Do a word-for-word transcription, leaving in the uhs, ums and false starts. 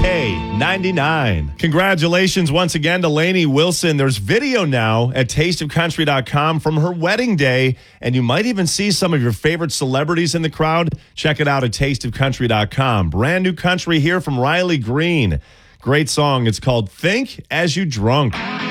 K ninety-nine. Congratulations once again to Lainey Wilson. There's video now at taste of country dot com from her wedding day, and you might even see some of your favorite celebrities in the crowd. Check it out at taste of country dot com. Brand new country here from Riley Green. Great song. It's called Think As You Drunk.